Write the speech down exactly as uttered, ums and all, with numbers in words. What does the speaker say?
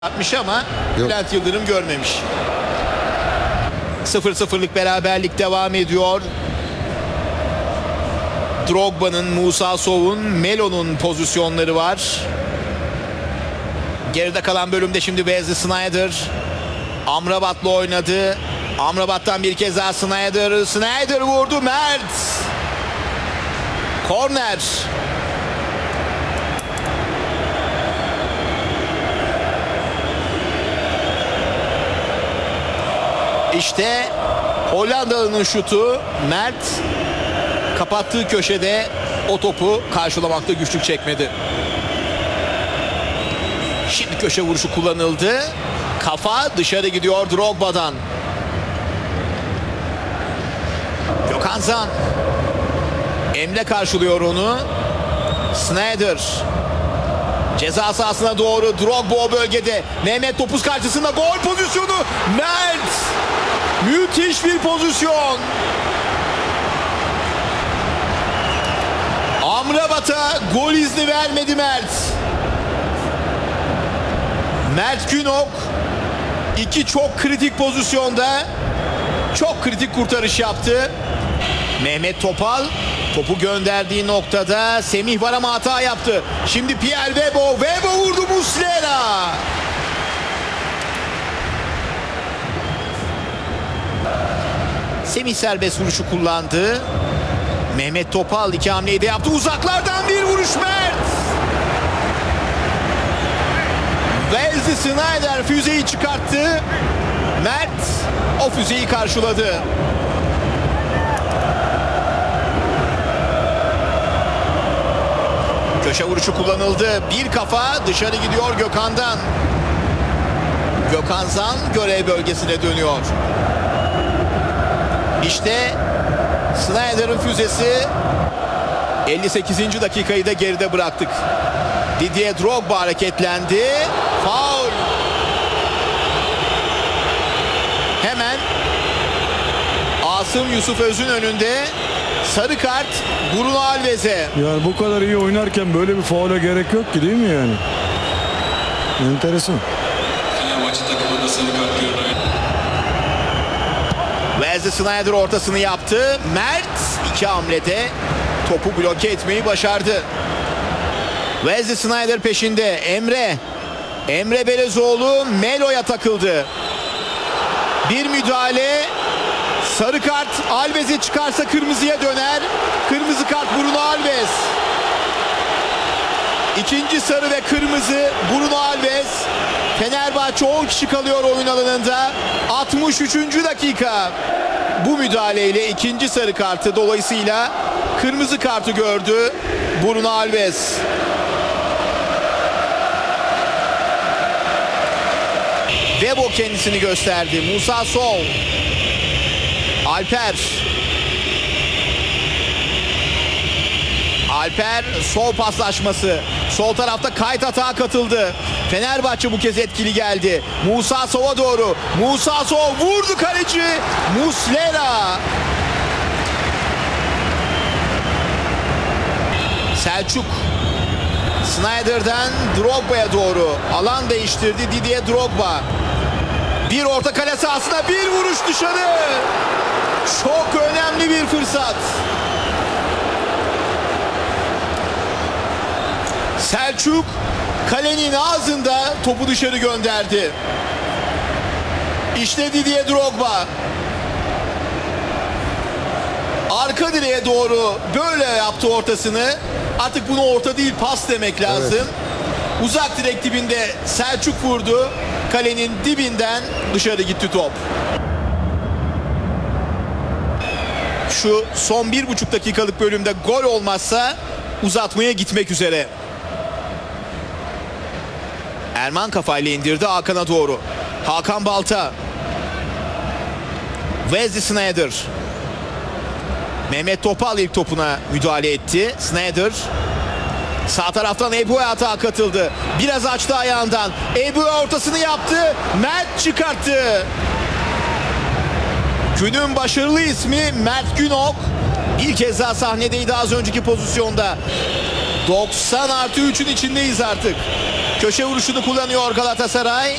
Atmış ama Yok. Bülent Yıldırım görmemiş. sıfır sıfırlık beraberlik devam ediyor. Drogba'nın, Musa Sow'un, Melo'nun pozisyonları var. Geride kalan bölümde şimdi Wesley Sneijder Amrabat'la oynadı. Amrabat'tan bir kez daha Sneijder. Sneijder vurdu. Mert. Korner. İşte Hollandalı'nın şutu. Mert kapattığı köşede o topu karşılamakta güçlük çekmedi. Şimdi köşe vuruşu kullanıldı. Kafa dışarı gidiyor Drogba'dan. Gökhan Zan. Emre karşılıyor onu. Sneijder. Ceza sahasına doğru Drogba o bölgede. Mehmet Topuz karşısında gol pozisyonu. Mert. Müthiş bir pozisyon. Amrabat'a gol izni vermedi Mert. Mert Günok iki çok kritik pozisyonda çok kritik kurtarış yaptı. Mehmet Topal topu gönderdiği noktada Semih var ama hata yaptı. Şimdi Pierre Webo. Webo vurdu Muslera. Semih serbest vuruşu kullandı. Mehmet Topal iki hamleyi de yaptı. Uzaklardan bir vuruş Mert. Wesley Sneijder füzeyi çıkarttı. Mert o füzeyi karşıladı. Köşe vuruşu kullanıldı. Bir kafa dışarı gidiyor Gökhan'dan. Gökhan Zan görev bölgesine dönüyor. İşte Sneijder'in füzesi. elli sekizinci dakikayı da geride bıraktık. Didier Drogba hareketlendi. Faul. Hemen Asım Yusuf Öz'ün önünde sarı kart Bruno Alves'e. Yani bu kadar iyi oynarken böyle bir faule gerek yok ki, değil mi yani? Enteresan. Fenerbahçe takımında sarı kart görüyor. Wesley Sneijder ortasını yaptı. Mert iki hamlede topu bloke etmeyi başardı. Wesley Sneijder peşinde. Emre. Emre Belezoğlu Melo'ya takıldı. Bir müdahale. Sarı kart Alves'e çıkarsa kırmızıya döner. Kırmızı kart Bruno Alves. İkinci sarı ve kırmızı Bruno Alves. Fenerbahçe on kişi kalıyor oyun alanında. altmış üçüncü dakika. Bu müdahaleyle ikinci sarı kartı, dolayısıyla kırmızı kartı gördü Bruno Alves. Webo kendisini gösterdi. Musa Sow. Alper. Alper sol paslaşması. Sol tarafta kayıt hata katıldı. Fenerbahçe bu kez etkili geldi. Musa Sow'a doğru. Musa Sow vurdu kaleci. Muslera. Selçuk. Sneijder'den Drogba'ya doğru. Alan değiştirdi Didier Drogba. Bir orta kale sahasına bir vuruş dışarı. Çok önemli bir fırsat. Selçuk kalenin ağzında topu dışarı gönderdi. İşte Didier Drogba. Arka direğe doğru böyle yaptı ortasını. Artık bunu orta değil, pas demek lazım. Evet. Uzak direk dibinde Selçuk vurdu. Kalenin dibinden dışarı gitti top. Şu son bir buçuk dakikalık bölümde gol olmazsa uzatmaya gitmek üzere. Erman kafayla indirdi Hakan'a doğru. Hakan Balta. Wesley Sneijder. Mehmet Topal ilk topuna müdahale etti. Sneijder. Sağ taraftan Ebu'ya hata katıldı. Biraz açtı ayağından. Ebu'ya ortasını yaptı. Mert çıkarttı. Günün başarılı ismi Mert Günok. Bir kez daha sahnedeydi az önceki pozisyonda. doksan artı üçün içindeyiz artık. Köşe vuruşunu kullanıyor Galatasaray.